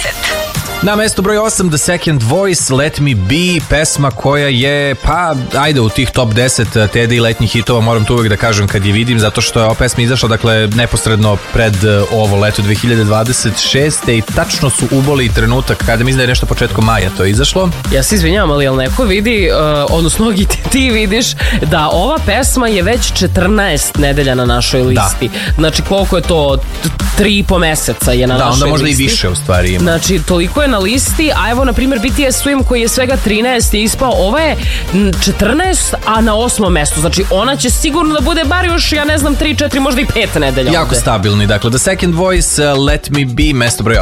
Na mesto broj 8 The Second Voice, Let Me Be, pesma koja je, pa ajde, u tih top 10 TD letnjih hitova, moram to uvek da kažem kad je vidim, zato što je ova pesma izašla, dakle, neposredno pred ovo leto 2026. i tačno su uboli trenutak kada mislim da je nešto početkom maja to izašlo. Ja se izvinjavam, ali jel neko vidi, odnosno ti vidiš da ova pesma je već 14 nedelja na našoj listi. Da. Znači koliko je to, 3,5 meseca je na našoj listi. Da, onda možda listi. I više u stvari ima. Znači toliko je na listi, a evo na primjer BTS Swim koji je svega 13 je ispao, ova je 14, a na 8. mestu, znači ona će sigurno da bude bar još, ja ne znam, 3, 4, možda i 5 nedelja. Jako ovde. Stabilni, dakle The Second Voice, Let Me Be, mesto broj